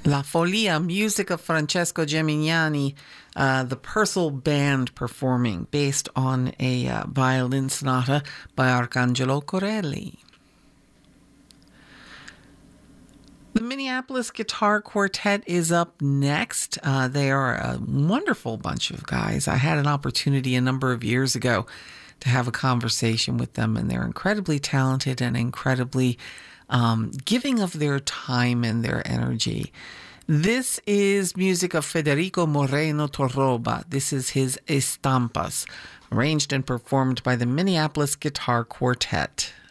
La Folia, music of Francesco Gemignani, the Purcell Band performing, based on a violin sonata by Arcangelo Corelli. The Minneapolis Guitar Quartet is up next. They are a wonderful bunch of guys. I had an opportunity a number of years ago to have a conversation with them, and they're incredibly talented and incredibly giving of their time and their energy. This is music of Federico Moreno Torroba. This is his Estampas, arranged and performed by the Minneapolis Guitar Quartet.